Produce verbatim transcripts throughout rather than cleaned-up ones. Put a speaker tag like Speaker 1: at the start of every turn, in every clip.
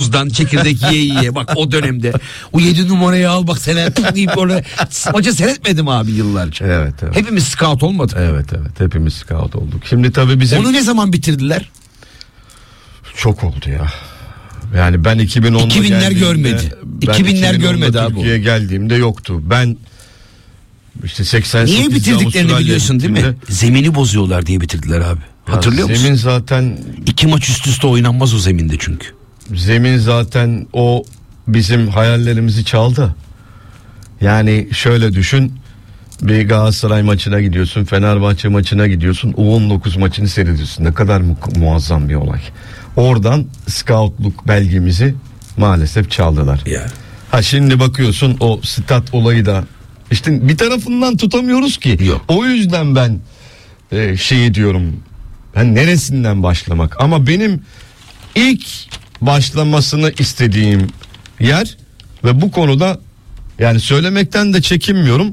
Speaker 1: buzdan çekirdek yiye yiye bak o dönemde o yedi numarayı al bak sen deyip orada maçı seyretmedim abi yıllarca.
Speaker 2: Evet, evet.
Speaker 1: Hepimiz scout olmadık.
Speaker 2: Evet evet hepimiz scout olduk. Şimdi tabii bizim...
Speaker 1: Onu ne zaman bitirdiler?
Speaker 2: Çok oldu ya. Yani ben iki bin onda
Speaker 1: iki binler görmedi. iki binler görmedi abi.
Speaker 2: Türkiye'ye geldiğimde yoktu. Ben işte seksen sekizde
Speaker 1: niye bitirdiklerini
Speaker 2: Avustralya
Speaker 1: biliyorsun değil mi?
Speaker 2: gittiğimde...
Speaker 1: Zemini bozuyorlar diye bitirdiler abi.
Speaker 2: Ya
Speaker 1: Hatırlıyor musun?
Speaker 2: Zemin zaten...
Speaker 1: İki maç üst üste oynanmaz o zeminde çünkü.
Speaker 2: Zemin zaten o bizim hayallerimizi çaldı. Yani şöyle düşün. Bir Galatasaray maçına gidiyorsun, Fenerbahçe maçına gidiyorsun, U on dokuz maçını seyrediyorsun. Ne kadar mu- muazzam bir olay. Oradan scoutluk belgemizi maalesef çaldılar.
Speaker 1: Ya.
Speaker 2: Ha şimdi bakıyorsun o stat olayı da işte bir tarafından tutamıyoruz ki.
Speaker 1: Yok.
Speaker 2: O yüzden ben e, şey diyorum. Ben neresinden başlamak? Ama benim ilk başlamasını istediğim yer ve bu konuda yani söylemekten de çekinmiyorum.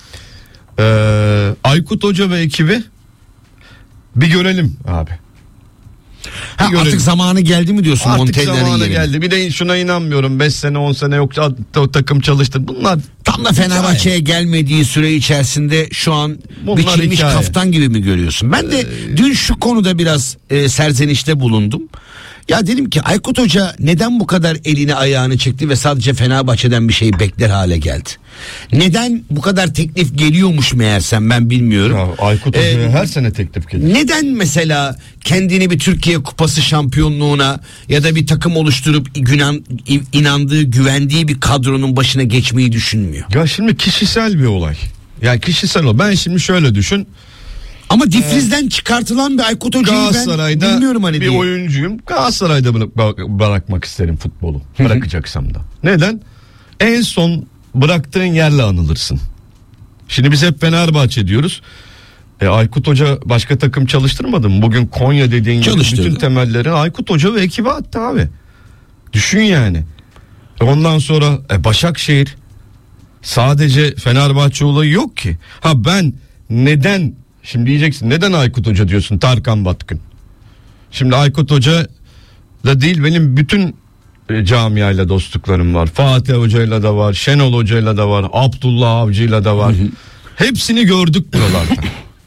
Speaker 2: Ee, Aykut Hoca ve ekibi bir görelim abi. Bir
Speaker 1: Ha,
Speaker 2: görelim.
Speaker 1: artık zamanı geldi mi diyorsun?
Speaker 2: Artık
Speaker 1: Montella'nın
Speaker 2: zamanı
Speaker 1: yerine?
Speaker 2: geldi. Bir de şuna inanmıyorum. beş sene on sene yok o takım çalıştı. Bunlar
Speaker 1: tam da Fenerbahçe'ye gelmediği süre içerisinde şu an
Speaker 2: Bunlar
Speaker 1: biçilmiş
Speaker 2: hikaye.
Speaker 1: kaftan gibi mi görüyorsun? Ben de ee... dün şu konuda biraz e, serzenişte bulundum. Ya dedim ki Aykut Hoca neden bu kadar elini ayağını çekti ve sadece Fenerbahçe'den bir şey bekler hale geldi? Neden bu kadar teklif geliyormuş meğersem ben bilmiyorum.
Speaker 2: Ya, Aykut Hoca'ya ee, her sene teklif geliyor.
Speaker 1: Neden mesela kendini bir Türkiye Kupası şampiyonluğuna ya da bir takım oluşturup günan, inandığı güvendiği bir kadronun başına geçmeyi düşünmüyor?
Speaker 2: Ya şimdi kişisel bir olay. Yani kişisel o. Ben şimdi şöyle düşün.
Speaker 1: Ama difrizden ee, çıkartılan bir Aykut Hoca'yı ben bilmiyorum hani
Speaker 2: bir
Speaker 1: diye.
Speaker 2: oyuncuyum. Galatasaray'da bırakmak isterim futbolu. Bırakacaksam da. Neden? En son bıraktığın yerle anılırsın. Şimdi biz hep Fenerbahçe diyoruz. E, Aykut Hoca başka takım çalıştırmadı mı? Bugün Konya dediğin gibi bütün temelleri Aykut Hoca ve ekibi attı abi. Düşün yani. Ondan sonra e, Başakşehir, sadece Fenerbahçe olayı yok ki. Ha ben neden, şimdi diyeceksin neden Aykut Hoca diyorsun, Tarkan Batkın. Şimdi Aykut Hoca da değil, benim bütün e, camiayla dostluklarım var. Fatih Hoca'yla da var, Şenol Hoca'yla da var, Abdullah Avcı'yla da var. Hı hı. Hepsini gördük buralarda.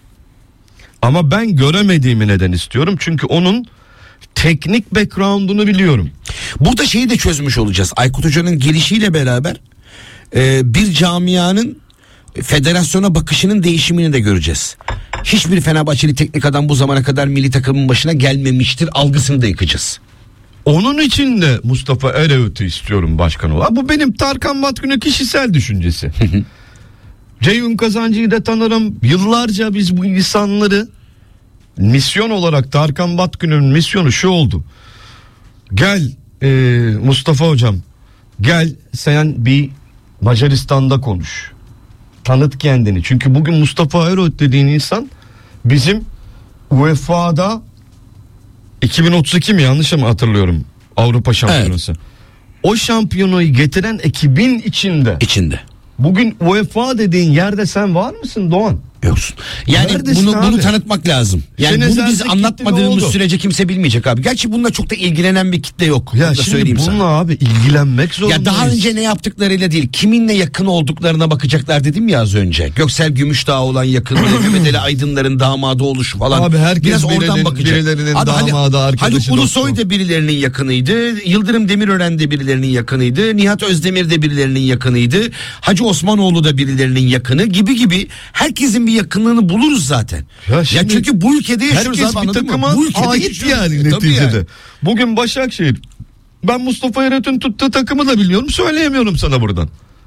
Speaker 2: Ama ben göremediğimi neden istiyorum? Çünkü onun teknik background'unu biliyorum.
Speaker 1: Burada şeyi de çözmüş olacağız. Aykut Hoca'nın gelişiyle beraber e, bir camianın federasyona bakışının değişimini de göreceğiz. Hiçbir Fenerbahçeli teknik adam bu zamana kadar milli takımın başına gelmemiştir algısını da yıkacağız.
Speaker 2: Onun için de Mustafa Ereğit'i istiyorum başkan olarak. Bu benim Tarkan Batkın'ın kişisel düşüncesi. Ceyhun Kazancı'yı da tanırım. Yıllarca biz bu insanları misyon olarak, Tarkan Batkın'ın misyonu şu oldu. Gel e, Mustafa hocam, gel sen bir Macaristan'da konuş. Tanıt kendini. Çünkü bugün Mustafa Eroğlu dediğin insan bizim U E F A'da iki bin otuz iki mi, yanlış mı hatırlıyorum, Avrupa Şampiyonası. Evet. O şampiyonayı getiren ekibin içinde.
Speaker 1: İçinde.
Speaker 2: Bugün U E F A dediğin yerde sen var mısın Doğan?
Speaker 1: Yoksun. Yani Neredesin bunu abi? Bunu tanıtmak lazım. Yani Sene bunu biz anlatmadığımız sürece kimse bilmeyecek abi. Gerçi bununla çok da ilgilenen bir kitle yok.
Speaker 2: Ya şimdi bununla sana. Abi ilgilenmek zorundayız.
Speaker 1: Ya daha önce ne yaptıklarıyla değil, kiminle yakın olduklarına bakacaklar dedim ya az önce. Göksel Gümüşdağ olan yakınlığı, Mehmet Ali Aydınlar'ın damadı oluşu falan.
Speaker 2: Abi herkes biraz
Speaker 1: oradan
Speaker 2: birinin,
Speaker 1: bakacak.
Speaker 2: Birilerinin
Speaker 1: Abi,
Speaker 2: damadı, arkadaşı,
Speaker 1: Haluk Ulusoy da birilerinin yakınıydı. Yıldırım Demirören de birilerinin yakınıydı. Nihat Özdemir de birilerinin yakınıydı. Hacı Osmanoğlu da birilerinin yakını gibi gibi. Herkesin bir yakınlığını bulur zaten. Ya, ya çünkü bu ülkede yaşıyoruz
Speaker 2: herkes
Speaker 1: abi,
Speaker 2: bir takıma ait yani
Speaker 1: e,
Speaker 2: neticede.
Speaker 1: Yani.
Speaker 2: Bugün Başakşehir, ben Mustafa Eroğlu'nun tuttuğu takımı da biliyorum, söyleyemiyorum sana buradan.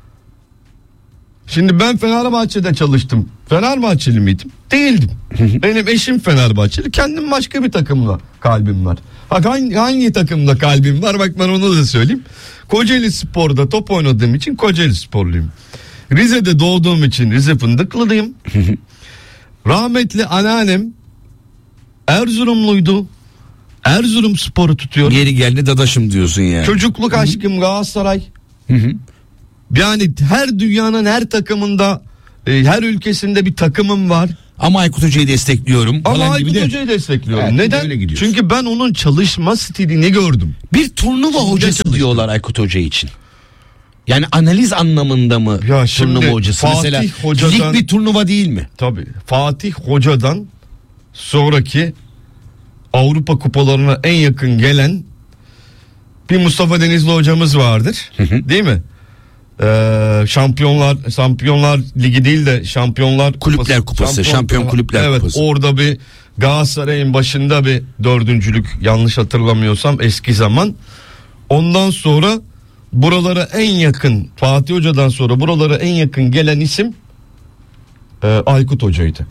Speaker 2: Şimdi ben Fenerbahçe'de çalıştım. Fenerbahçeli miydim? Değildim. Benim eşim Fenerbahçeli. Kendim başka bir takımla kalbim var. Bak hangi, hangi takımda kalbim var? Bak ben onu da söyleyeyim. Kocaeli Spor'da top oynadığım için Kocaeli Sporluyum. Rize'de doğduğum için Rize Fındıklılıyım. Rahmetli anneannem Erzurumluydu. Erzurum Spor'u tutuyor.
Speaker 1: Geri geldi dadaşım diyorsun yani.
Speaker 2: Çocukluk aşkım Galatasaray. Hı hı. Yani her dünyanın her takımında, her ülkesinde bir takımım var.
Speaker 1: Ama Aykut Hoca'yı destekliyorum.
Speaker 2: Ama
Speaker 1: falan gibi
Speaker 2: Aykut
Speaker 1: de.
Speaker 2: Hoca'yı destekliyorum.
Speaker 1: Evet,
Speaker 2: Neden?
Speaker 1: öyle gidiyorsun.
Speaker 2: Çünkü ben onun çalışma stilini gördüm.
Speaker 1: Bir turnuva hocası
Speaker 2: çalıştım.
Speaker 1: diyorlar Aykut Hoca için. Yani analiz anlamında mı
Speaker 2: Ya şimdi
Speaker 1: turnuva hocası?
Speaker 2: Fatih
Speaker 1: Mesela
Speaker 2: Hoca'dan-
Speaker 1: lig bir turnuva değil mi?
Speaker 2: Tabii. Fatih Hoca'dan sonraki Avrupa kupalarına en yakın gelen bir Mustafa Denizli hocamız vardır. Değil mi? Ee, şampiyonlar Şampiyonlar Ligi değil de Şampiyonlar
Speaker 1: Kulüpler Kupası, Şampiyon Kulüpler
Speaker 2: evet,
Speaker 1: Kupası.
Speaker 2: orada bir Galatasaray'ın başında bir dördüncülük, yanlış hatırlamıyorsam eski zaman. Ondan sonra buralara en yakın, Fatih Hoca'dan sonra buralara en yakın gelen isim e, Aykut Hoca'ydı.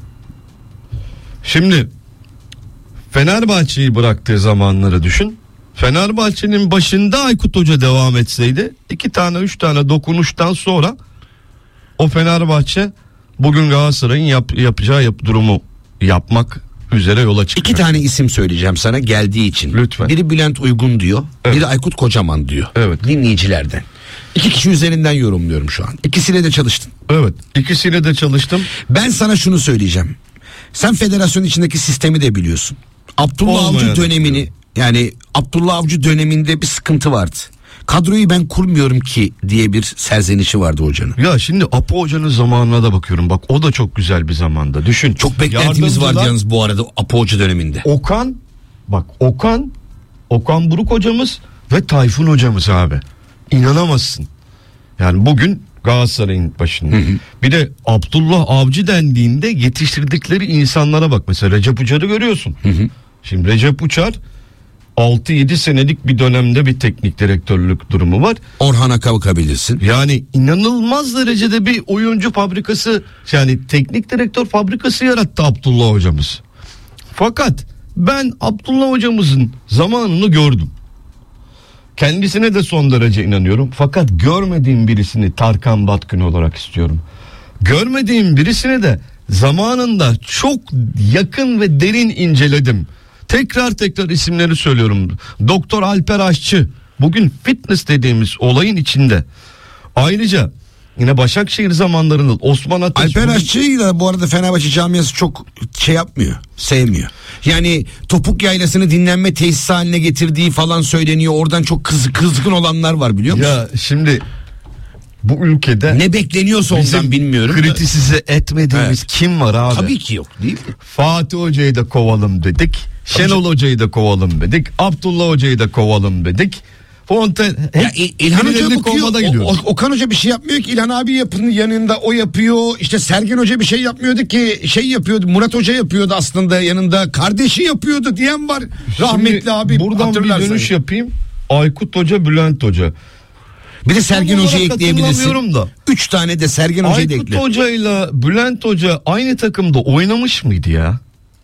Speaker 2: Şimdi Fenerbahçe'yi bıraktığı zamanları düşün. Fenerbahçe'nin başında Aykut Hoca devam etseydi, iki tane üç tane dokunuştan sonra o Fenerbahçe bugün Galatasaray'ın yap, yapacağı yap, durumu yapmak üzere yola çıkacak.
Speaker 1: İki tane isim söyleyeceğim sana geldiği için.
Speaker 2: Lütfen.
Speaker 1: Biri Bülent Uygun diyor.
Speaker 2: Evet.
Speaker 1: Biri Aykut Kocaman diyor.
Speaker 2: Evet.
Speaker 1: Dinleyicilerden. İki kişi üzerinden yorumluyorum şu an. İkisiyle de çalıştın.
Speaker 2: Evet, ikisiyle de çalıştım.
Speaker 1: Ben sana şunu söyleyeceğim. Sen federasyon içindeki sistemi de biliyorsun. Abdullah
Speaker 2: Olmayan
Speaker 1: Avcı dönemini
Speaker 2: biliyorum.
Speaker 1: yani Abdullah Avcı döneminde bir sıkıntı vardı. Kadroyu ben kurmuyorum ki diye bir serzenişi vardı hocanın.
Speaker 2: Ya şimdi Apo Hoca'nın zamanına da bakıyorum. Bak o da çok güzel bir zamanda. Düşün.
Speaker 1: Çok beklentimiz vardı
Speaker 2: Yardımcılar-
Speaker 1: yalnız bu arada Apo Hoca döneminde.
Speaker 2: Okan, bak Okan, Okan Buruk hocamız ve Tayfun hocamız abi. İnanamazsın. Yani bugün Galatasaray'ın başında. Bir de Abdullah Avcı dendiğinde yetiştirdikleri insanlara bak. Mesela Recep Uçar'ı görüyorsun. Şimdi Recep Uçar altı yedi senelik bir dönemde bir teknik direktörlük durumu var.
Speaker 1: Orhan'a kavukabilirsin.
Speaker 2: Yani inanılmaz derecede bir oyuncu fabrikası, yani teknik direktör fabrikası yarattı Abdullah hocamız. Fakat ben Abdullah hocamızın zamanını gördüm. Kendisine de son derece inanıyorum. Fakat görmediğim birisini Tarkan Batkın olarak istiyorum. Görmediğim birisine de zamanında çok yakın ve derin inceledim. Tekrar tekrar isimleri söylüyorum. Doktor Alper Aşçı bugün fitness dediğimiz olayın içinde. Ayrıca yine Başakşehir zamanlarında Osman Ateş.
Speaker 1: Alper
Speaker 2: bugün-
Speaker 1: Aşçı'yı da bu arada Fenerbahçe camiası çok şey yapmıyor, sevmiyor. Yani topuk yaylasını dinlenme tesisi haline getirdiği falan söyleniyor. Oradan çok kız, kızgın olanlar var biliyor musun?
Speaker 2: Ya şimdi bu ülkede
Speaker 1: Ne bekleniyorsa ondan
Speaker 2: bizim
Speaker 1: bilmiyorum. da.
Speaker 2: kritisize etmediğimiz
Speaker 1: Evet.
Speaker 2: kim var abi?
Speaker 1: Tabii ki yok değil mi?
Speaker 2: Fatih Hoca'yı da kovalım dedik. Şenol Hoca'yı da kovalım dedik. Abdullah Hoca'yı da kovalım dedik. Fonten
Speaker 1: Ya İl- İlhan Hoca
Speaker 2: birilerini
Speaker 1: bakıyor.
Speaker 2: kovmada
Speaker 1: O,
Speaker 2: gidiyoruz.
Speaker 1: o- Okan Hoca bir şey yapmıyor ki. İlhan abi yapın yanında o yapıyor. İşte Sergen Hoca bir şey yapmıyordu ki. Şey yapıyordu. Murat Hoca yapıyordu aslında yanında. Kardeşi yapıyordu diyen var. Rahmetli
Speaker 2: Şimdi
Speaker 1: abi.
Speaker 2: buradan bir
Speaker 1: hatırlarsan.
Speaker 2: dönüş yapayım. Aykut Hoca, Bülent Hoca.
Speaker 1: Bir de Sergen
Speaker 2: Tam
Speaker 1: Hoca'yı
Speaker 2: olarak
Speaker 1: ekleyebilirsin.
Speaker 2: hatırlamıyorum da.
Speaker 1: Üç tane de Sergen Hoca'yı da
Speaker 2: Aykut
Speaker 1: ekle.
Speaker 2: Hoca ile Bülent Hoca aynı takımda oynamış mıydı ya?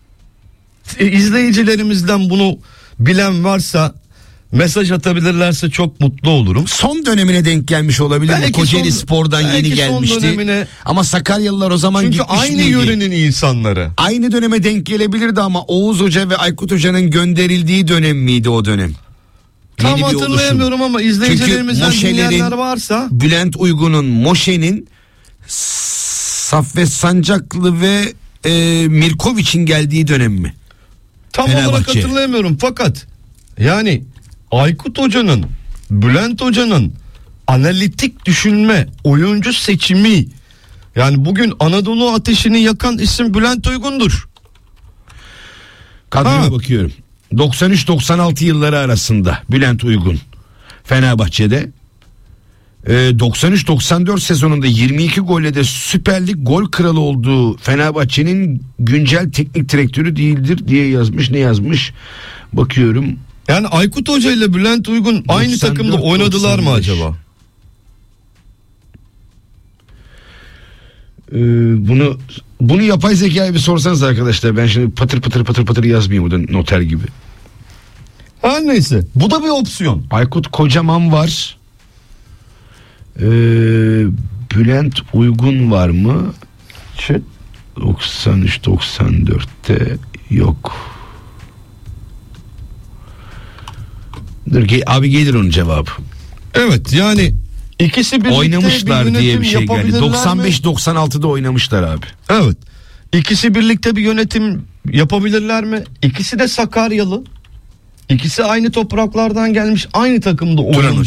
Speaker 2: E, İzleyicilerimizden bunu bilen varsa mesaj atabilirlerse çok mutlu olurum.
Speaker 1: Son dönemine denk gelmiş olabilir mi?
Speaker 2: Belki
Speaker 1: Kocaeli
Speaker 2: son-
Speaker 1: Spor'dan
Speaker 2: belki
Speaker 1: yeni
Speaker 2: son
Speaker 1: gelmişti.
Speaker 2: dönemine-
Speaker 1: Ama Sakaryalılar o zaman
Speaker 2: Çünkü
Speaker 1: gitmiş
Speaker 2: aynı
Speaker 1: miydi?
Speaker 2: yörenin insanları.
Speaker 1: Aynı döneme denk gelebilirdi ama Oğuz Hoca ve Aykut Hoca'nın gönderildiği dönem miydi o dönem?
Speaker 2: Tam
Speaker 1: Yeni bir oluşum.
Speaker 2: hatırlayamıyorum ama izleyicilerimizden
Speaker 1: Çünkü Moşelerin-
Speaker 2: dinleyenler varsa
Speaker 1: Bülent Uygun'un, Moşe'nin, Saffet Sancaklı ve e, Mirkoviç'in geldiği dönem mi?
Speaker 2: tam olarak
Speaker 1: Fenerbahçe.
Speaker 2: hatırlayamıyorum. Fakat yani Aykut Hoca'nın, Bülent Hoca'nın analitik düşünme, oyuncu seçimi, yani bugün Anadolu ateşini yakan isim Bülent Uygun'dur.
Speaker 1: Kadroya
Speaker 2: Ha.
Speaker 1: bakıyorum. doksan üç doksan altı yılları arasında Bülent Uygun Fenerbahçe'de e, doksan üç doksan dört sezonunda yirmi iki golle de Süper Lig gol kralı olduğu Fenerbahçe'nin güncel teknik direktörü değildir diye yazmış. Ne yazmış? Bakıyorum.
Speaker 2: Yani Aykut Hoca ile Bülent Uygun aynı
Speaker 1: doksan dört
Speaker 2: takımda oynadılar mı
Speaker 1: doksan beş.
Speaker 2: acaba?
Speaker 1: Ee, bunu bunu yapay zekaya bir sorsanız arkadaşlar, ben şimdi patır patır patır patır yazmayayım burada noter gibi.
Speaker 2: Her neyse, bu da bir opsiyon.
Speaker 1: Aykut Kocaman var. Ee, Bülent Uygun var mı? doksan üç doksan dörtte yok. Dur ge- abi gelir onun cevabı.
Speaker 2: Evet, yani ikisi birlikte
Speaker 1: Oynamışlar
Speaker 2: bir
Speaker 1: diye
Speaker 2: yönetim
Speaker 1: bir şey geldi.
Speaker 2: yapabilirler mi?
Speaker 1: doksan beş doksan altıda oynamışlar abi.
Speaker 2: Evet. İkisi birlikte bir yönetim yapabilirler mi? İkisi de Sakaryalı. İkisi aynı topraklardan gelmiş, aynı takımda oynamış.